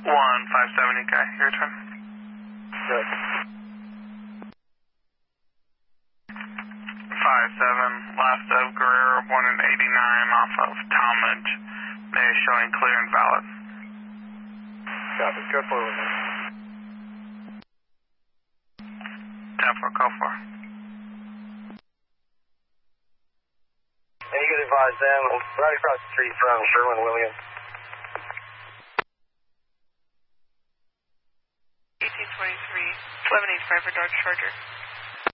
157 UK, your turn. Good. 57, last of Guerrero, born in 89, off of Talmadge. They are showing clear and valid. Copy. Go forward, man. 10-4, go for. And you can advise them right across the street from Sherwin-Williams. 1823, 1185 for Dodge Charger.